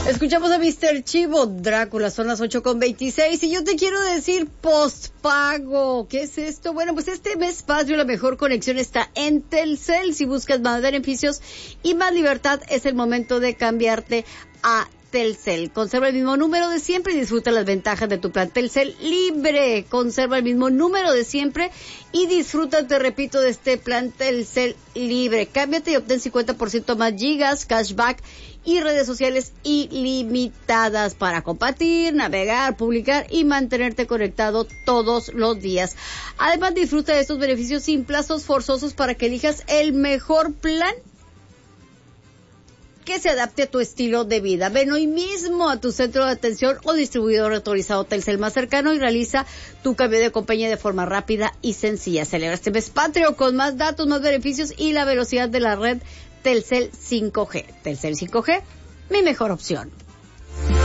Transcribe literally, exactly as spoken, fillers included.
Escuchamos a mister Chivo, Drácula, son las ocho con veintiséis y yo te quiero decir postpago. ¿Qué es esto? Bueno, pues este mes patrio la mejor conexión está en Telcel. Si buscas más beneficios y más libertad, es el momento de cambiarte a Telcel. Conserva el mismo número de siempre y disfruta las ventajas de tu plan Telcel libre. Conserva el mismo número de siempre y disfruta, te repito, de este plan Telcel libre. Cámbiate y obtén cincuenta por ciento más gigas, cashback y redes sociales ilimitadas para compartir, navegar, publicar y mantenerte conectado todos los días. Además, disfruta de estos beneficios sin plazos forzosos para que elijas el mejor plan que se adapte a tu estilo de vida. Ven hoy mismo a tu centro de atención o distribuidor autorizado Telcel más cercano y realiza tu cambio de compañía de forma rápida y sencilla. Celebra este mes patrio con más datos, más beneficios y la velocidad de la red Telcel cinco G. Telcel cinco G, mi mejor opción.